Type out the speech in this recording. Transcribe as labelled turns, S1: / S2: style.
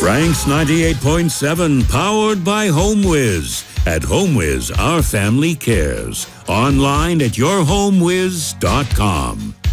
S1: Frank's 98.7, powered by HomeWiz. At HomeWiz, our family cares. Online at yourhomewiz.com.